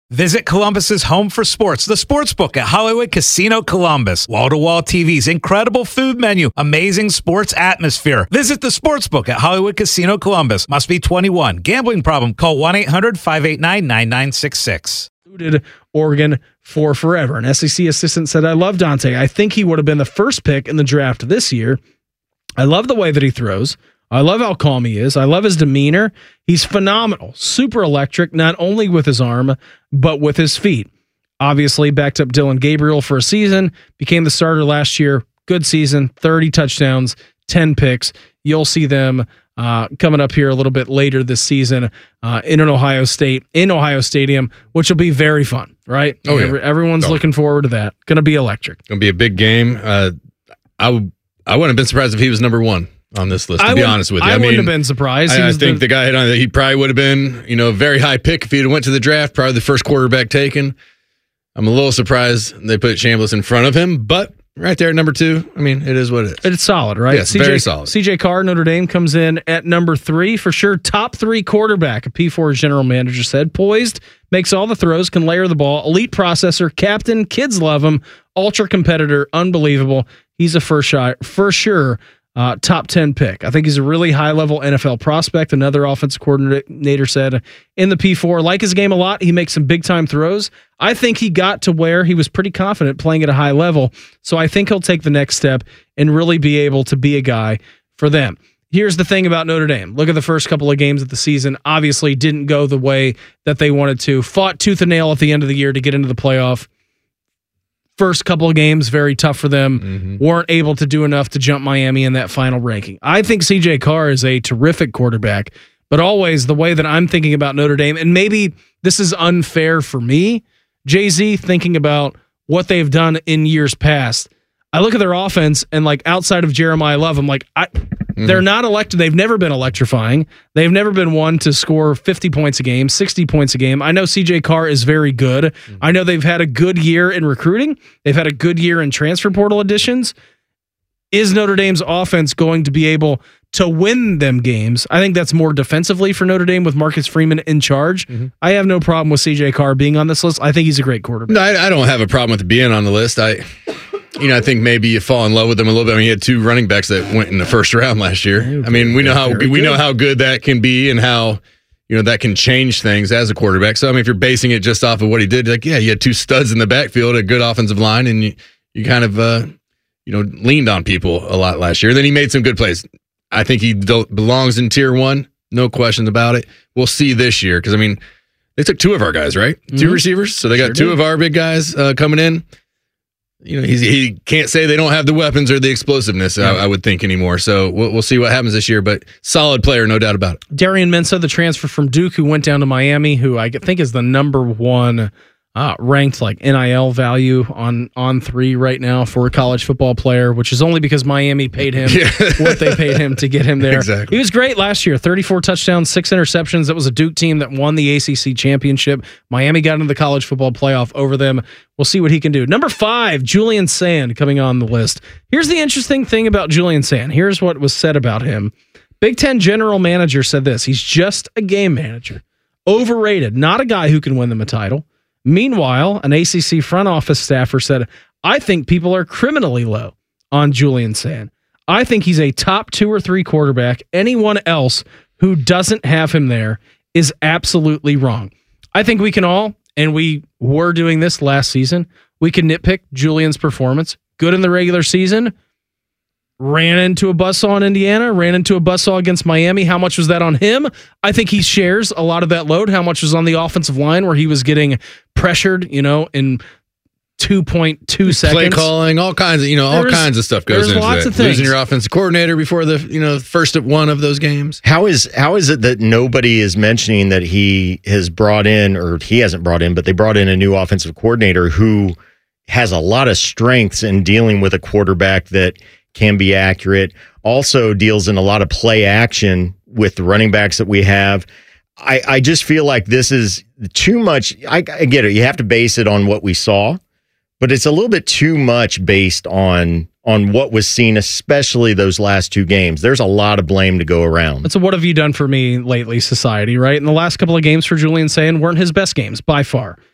Visit Columbus's home for sports, the Sportsbook at Hollywood Casino Columbus. Wall-to-wall TVs, incredible food menu, amazing sports atmosphere. Visit the Sportsbook at Hollywood Casino Columbus. Must be 21. Gambling problem? Call 1-800-589-9966. Oregon for forever. An SEC assistant said, I love Dante. I think he would have been the first pick in the draft this year. I love the way that he throws. I love how calm he is. I love his demeanor. He's phenomenal, super electric, not only with his arm, but with his feet. Obviously, backed up Dylan Gabriel for a season, became the starter last year. Good season, 30 touchdowns, 10 picks. You'll see them coming up here a little bit later this season in Ohio Stadium, which will be very fun, right? Oh, yeah. Everyone's looking forward to that. Going to be electric. Going to be a big game. I wouldn't have been surprised if he was number one on this list, to be honest with you. I wouldn't have been surprised. I think the guy hit on that. He probably would have been, a very high pick if he'd went to the draft, probably the first quarterback taken. I'm a little surprised they put Chambliss in front of him, but right there at number 2, it is what it is. It's solid, right? Yes, very solid. CJ Carr, Notre Dame, comes in at number 3 for sure. Top 3 quarterback, a P4's general manager said. Poised, makes all the throws, can layer the ball, elite processor, captain, kids love him, ultra competitor, unbelievable. He's a for sure top 10 pick. I think he's a really high-level NFL prospect. Another offensive coordinator said in the P4, like his game a lot. He makes some big-time throws. I think he got to where he was pretty confident playing at a high level, so I think he'll take the next step and really be able to be a guy for them. Here's the thing about Notre Dame. Look at the first couple of games of the season. Obviously didn't go the way that they wanted to. Fought tooth and nail at the end of the year to get into the playoff. First couple of games, very tough for them. Mm-hmm. Weren't able to do enough to jump Miami in that final ranking. I think CJ Carr is a terrific quarterback, but always the way that I'm thinking about Notre Dame, and maybe this is unfair for me, Jay-Z, thinking about what they've done in years past. I look at their offense, and outside of Jeremiah Love, I'm like, they're not elected. They've never been electrifying. They've never been one to score 50 points a game, 60 points a game. I know CJ Carr is very good. Mm-hmm. I know they've had a good year in recruiting. They've had a good year in transfer portal additions. Is Notre Dame's offense going to be able to win them games? I think that's more defensively for Notre Dame with Marcus Freeman in charge. Mm-hmm. I have no problem with CJ Carr being on this list. I think he's a great quarterback. No, I don't have a problem with being on the list. I think maybe you fall in love with him a little bit. He had 2 running backs that went in the first round last year. We know how good that can be and how that can change things as a quarterback. So if you're basing it just off of what he did, you had 2 studs in the backfield, a good offensive line, and you kind of leaned on people a lot last year. Then he made some good plays. I think he belongs in tier 1, no questions about it. We'll see this year because they took 2 of our guys, right? Mm-hmm. 2 receivers, so they got 2 of our big guys coming in. He can't say they don't have the weapons or the explosiveness, I would think, anymore. So we'll see what happens this year, but solid player, no doubt about it. Darian Mensah, the transfer from Duke, who went down to Miami, who I think is the number 1 ranked NIL value on 3 right now for a college football player, which is only because Miami paid him what they paid him to get him there. Exactly. He was great last year, 34 touchdowns, 6 interceptions. That was a Duke team that won the ACC championship. Miami got into the college football playoff over them. We'll see what he can do. Number 5, Julian Sand coming on the list. Here's the interesting thing about Julian Sand. Here's what was said about him. Big Ten general manager said this. He's just a game manager. Overrated. Not a guy who can win them a title. Meanwhile, an ACC front office staffer said, I think people are criminally low on Julian Sand. I think he's a top 2 or 3 quarterback. Anyone else who doesn't have him there is absolutely wrong. I think we can all, and we were doing this last season, we can nitpick Julian's performance. Good in the regular season. Ran into a buzzsaw in Indiana, ran into a buzzsaw against Miami. How much was that on him? I think he shares a lot of that load. How much was on the offensive line where he was getting pressured, in 2.2 seconds. Play calling, all kinds of stuff goes into lots that. Of things. Losing your offensive coordinator before the first one of those games. How is it that nobody is mentioning that he has brought in, or he hasn't brought in, but they brought in a new offensive coordinator who has a lot of strengths in dealing with a quarterback that can be accurate, also deals in a lot of play action with the running backs that we have. I just feel like this is too much. I get it. You have to base it on what we saw, but it's a little bit too much based on what was seen, especially those last 2 games. There's a lot of blame to go around. So what have you done for me lately, society, right? And the last couple of games for Julian Sand weren't his best games by far.